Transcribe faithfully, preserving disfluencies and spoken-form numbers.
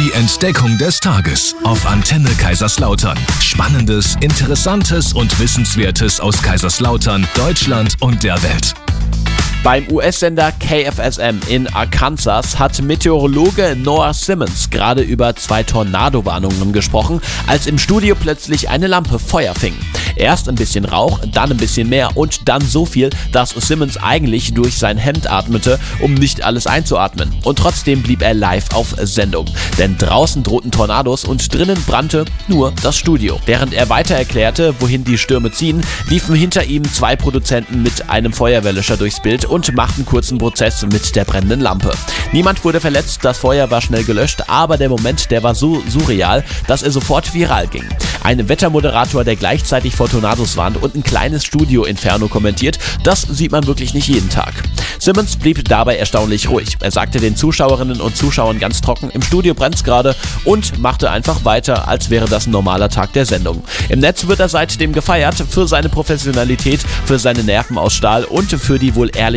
Die Entdeckung des Tages auf Antenne Kaiserslautern. Spannendes, Interessantes und Wissenswertes aus Kaiserslautern, Deutschland und der Welt. Beim U S-Sender K F S M in Arkansas hat Meteorologe Noah Simmons gerade über zwei Tornado-Warnungen gesprochen, als im Studio plötzlich eine Lampe Feuer fing. Erst ein bisschen Rauch, dann ein bisschen mehr und dann so viel, dass Simmons eigentlich durch sein Hemd atmete, um nicht alles einzuatmen. Und trotzdem blieb er live auf Sendung. Denn draußen drohten Tornados und drinnen brannte nur das Studio. Während er weiter erklärte, wohin die Stürme ziehen, liefen hinter ihm zwei Produzenten mit einem Feuerwehrlöscher durchs Bild und machten kurzen Prozess mit der brennenden Lampe. Niemand wurde verletzt, das Feuer war schnell gelöscht, aber der Moment, der war so surreal, dass er sofort viral ging. Ein Wettermoderator, der gleichzeitig vor Tornados warnt und ein kleines Studio-Inferno kommentiert, das sieht man wirklich nicht jeden Tag. Simmons blieb dabei erstaunlich ruhig. Er sagte den Zuschauerinnen und Zuschauern ganz trocken, im Studio brennt's gerade, und machte einfach weiter, als wäre das ein normaler Tag der Sendung. Im Netz wird er seitdem gefeiert für seine Professionalität, für seine Nerven aus Stahl und für die wohl ehrlich